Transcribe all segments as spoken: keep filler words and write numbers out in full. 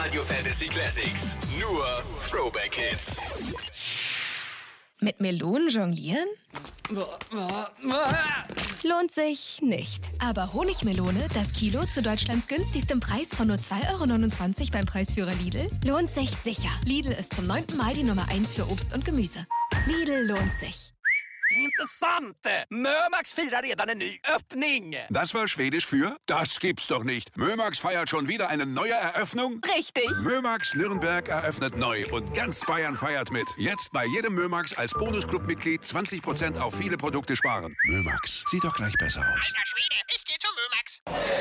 Radio Fantasy Classics. Nur Throwback Hits. Mit Melonen jonglieren? Lohnt sich nicht. Aber Honigmelone, das Kilo zu Deutschlands günstigstem Preis von nur zwei Euro neunundzwanzig beim Preisführer Lidl, lohnt sich sicher. Lidl ist zum neunten Mal die Nummer eins für Obst und Gemüse. Lidl lohnt sich. Intressant! Mömax firar redan en ny öppning. Das war Schwedisch für? Das gibt's doch nicht. Mömax feiert schon wieder eine neue Eröffnung? Richtig. Mömax Nürnberg eröffnet neu und ganz Bayern feiert mit. Jetzt bei jedem Mömax als Bonusclub-Mitglied zwanzig Prozent auf viele Produkte sparen. Mömax, sieht doch gleich besser aus. Alter Schwede, ich geh zu Mömax.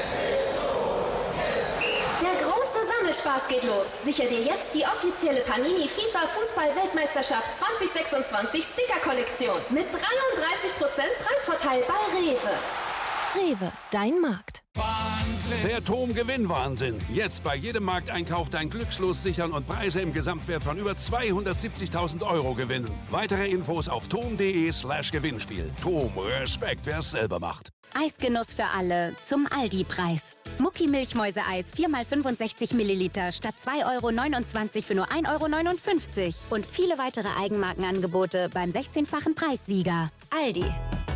Der große Sammelspaß geht los. Sicher dir jetzt die offizielle Panini FIFA Fußball-Weltmeisterschaft zwanzig sechsundzwanzig Sticker-Kollektion mit dreiunddreißig Prozent Preisvorteil bei Rewe. Rewe, dein Markt. Der Tom-Gewinn-Wahnsinn. Jetzt bei jedem Markteinkauf dein Glückslos sichern und Preise im Gesamtwert von über zweihundertsiebzigtausend Euro gewinnen. Weitere Infos auf tom.de slash Gewinnspiel. Tom, Respekt, wer es selber macht. Eisgenuss für alle zum Aldi-Preis. Mucki-Milchmäuse-Eis vier mal fünfundsechzig Milliliter statt zwei Euro neunundzwanzig für nur ein Euro neunundfünfzig. Und viele weitere Eigenmarkenangebote beim sechzehnfachen Preissieger. Aldi.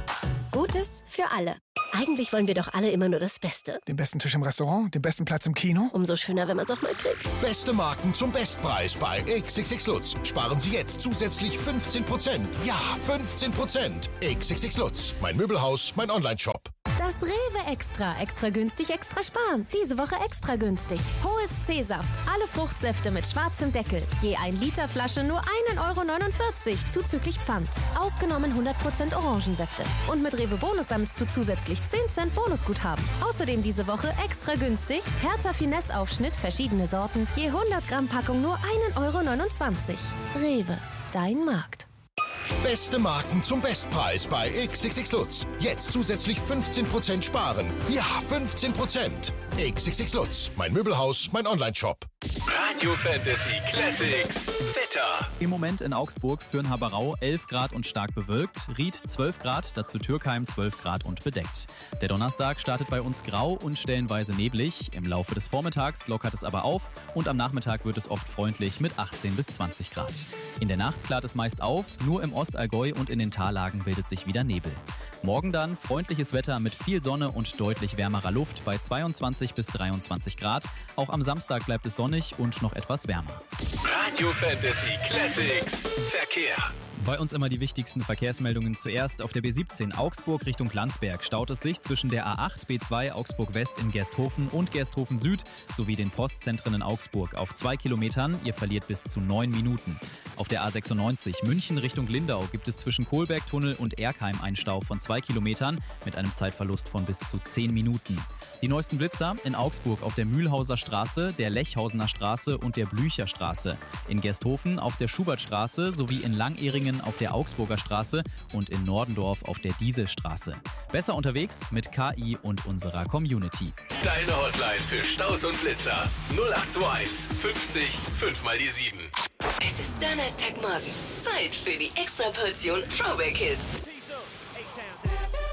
Gutes für alle. Eigentlich wollen wir doch alle immer nur das Beste. Den besten Tisch im Restaurant, den besten Platz im Kino. Umso schöner, wenn man es auch mal kriegt. Beste Marken zum Bestpreis bei X X X Lutz. Sparen Sie jetzt zusätzlich fünfzehn Prozent. Ja, fünfzehn Prozent. X X X Lutz. Mein Möbelhaus, mein Onlineshop. Das Rewe Extra. Extra günstig, extra sparen. Diese Woche extra günstig. Hohes C-Saft. Alle Fruchtsäfte mit schwarzem Deckel. Je ein Liter Flasche nur ein Euro neunundvierzig zuzüglich Pfand. Ausgenommen hundert Prozent Orangensäfte. Und mit Rewe Bonus sammelst du zusätzlich zehn Cent Bonusguthaben. Außerdem diese Woche extra günstig. Hertha Finesse Aufschnitt, verschiedene Sorten. Je hundert Gramm Packung nur ein Euro neunundzwanzig. Rewe, dein Markt. Beste Marken zum Bestpreis bei X X X Lutz. Jetzt zusätzlich fünfzehn Prozent sparen. Ja, fünfzehn Prozent. X X X Lutz. Mein Möbelhaus, mein Onlineshop. Radio Fantasy Classics. Wetter. Im Moment in Augsburg führen Haberau elf Grad und stark bewölkt, Ried zwölf Grad, dazu Türkheim zwölf Grad und bedeckt. Der Donnerstag startet bei uns grau und stellenweise neblig. Im Laufe des Vormittags lockert es aber auf und am Nachmittag wird es oft freundlich mit achtzehn bis zwanzig Grad. In der Nacht klart es meist auf, nur im Ostallgäu und in den Tallagen bildet sich wieder Nebel. Morgen dann freundliches Wetter mit viel Sonne und deutlich wärmerer Luft bei zweiundzwanzig bis dreiundzwanzig Grad. Auch am Samstag bleibt es sonnig und noch etwas wärmer. Radio Fantasy Classics. Verkehr. Bei uns immer die wichtigsten Verkehrsmeldungen zuerst. Auf der B siebzehn Augsburg Richtung Landsberg staut es sich zwischen der A acht, B zwei Augsburg West in Gersthofen und Gersthofen Süd sowie den Postzentren in Augsburg auf zwei Kilometern. Ihr verliert bis zu neun Minuten. Auf der A sechsundneunzig München Richtung Lindau gibt es zwischen Kohlbergtunnel und Erkheim einen Stau von zwei Kilometern mit einem Zeitverlust von bis zu zehn Minuten. Die neuesten Blitzer in Augsburg auf der Mühlhauser Straße, der Lechhausener Straße und der Blücher Straße. In Gersthofen auf der Schubertstraße sowie in Langehringen auf der Augsburger Straße und in Nordendorf auf der Dieselstraße. Besser unterwegs mit K I und unserer Community. Deine Hotline für Staus und Blitzer. null acht zwei eins fünfzig fünf mal die sieben. Es ist Donnerstagmorgen. Zeit für die Extraportion Throwback Hits.